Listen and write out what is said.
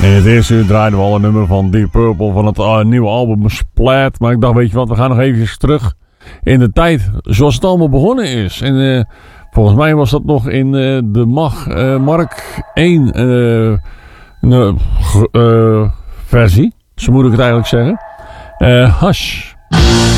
In het eerste uur draaiden we al een nummer van Deep Purple van het nieuwe album Splat. Maar ik dacht, weet je wat, we gaan nog even terug in de tijd zoals het allemaal begonnen is. En volgens mij was dat nog in de Mark 1 versie. Zo moet ik het eigenlijk zeggen. Hush.